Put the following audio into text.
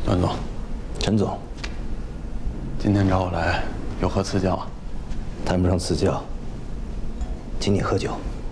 段总， 陈总， 今天找我来有何赐教啊？ 谈不上赐教，请你喝酒。